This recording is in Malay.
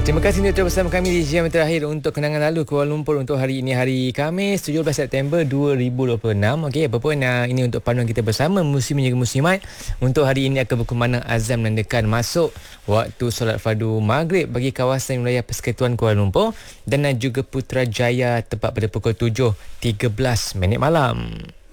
Terima kasih untuk bersama kami di jam terakhir untuk kenangan lalu Kuala Lumpur untuk hari ini, hari Khamis 17 September 2026. Okey, apa pun ini untuk panduan kita bersama muslim juga muslimat. Untuk hari ini akan berkumandang azan menandakan masuk waktu solat fardu maghrib bagi kawasan wilayah Persekutuan Kuala Lumpur dan juga Putrajaya tepat pada pukul 7.13 malam.